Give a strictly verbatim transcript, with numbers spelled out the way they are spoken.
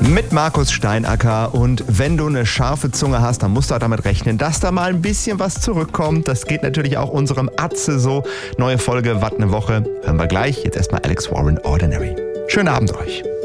Mit Markus Steinacker. Und wenn du eine scharfe Zunge hast, dann musst du auch damit rechnen, dass da mal ein bisschen was zurückkommt. Das geht natürlich auch unserem Atze so. Neue Folge, Watt ne Woche. Hören wir gleich. Jetzt erstmal Alex Warren, Ordinary. Schönen Abend euch.